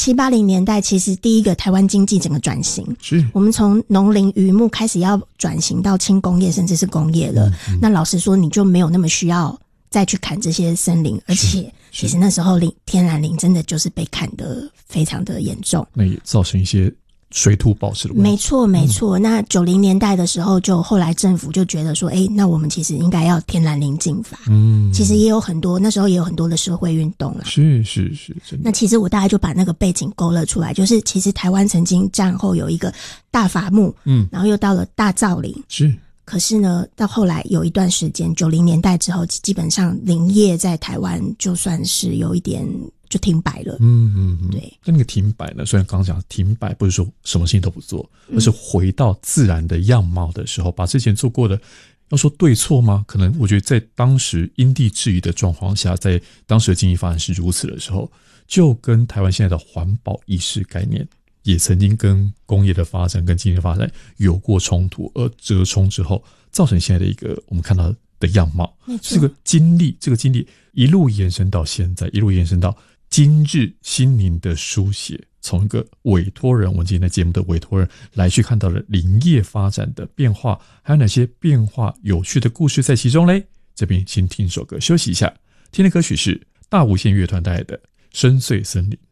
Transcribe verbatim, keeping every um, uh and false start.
七八零年代，其实第一个台湾经济整个转型， 是我们从农林渔牧开始要转型到轻工业，甚至是工业了。嗯嗯、那老实说，你就没有那么需要再去砍这些森林，而且其实那时候林天然林真的就是被砍得非常的严重， 那也造成一些水土保持的问题。 没错没错、嗯、那九零年代的时候，就后来政府就觉得说，诶，那我们其实应该要天然林禁法。嗯，其实也有很多，那时候也有很多的社会运动啦。 是是是，真的。 那其实我大概就把那个背景勾勒出来，就是其实台湾曾经战后有一个大伐木，嗯，然后又到了大造林， 是。 可是呢，到后来有一段时间，九零年代之后，基本上林业在台湾就算是有一点就停摆了。 嗯嗯嗯， 对。 那那个停摆呢？虽然刚刚讲停摆，不是说什么事情都不做，而是回到自然的样貌的时候，把之前做过的，要说对错吗？可能我觉得在当时因地制宜的状况下，在当时的经济发展是如此的时候，就跟台湾现在的环保意识概念。也曾经跟工业的发展跟经济的发展有过冲突，而折冲之后造成现在的一个我们看到的样貌。这个经历这个经历一路延伸到现在，一路延伸到今日心灵的书写，从一个委托人，我们今天的节目的委托人来去看到了林业发展的变化，还有哪些变化有趣的故事在其中嘞。这边先听首歌休息一下，听的歌曲是大无限乐团带来的深邃森林。